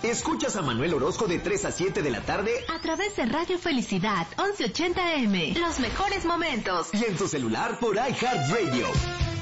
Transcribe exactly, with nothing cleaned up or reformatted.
Escuchas a Manuel Orozco de tres a siete de la tarde a través de Radio Felicidad once ochenta eme. Los mejores momentos. Y en tu celular por iHeartRadio.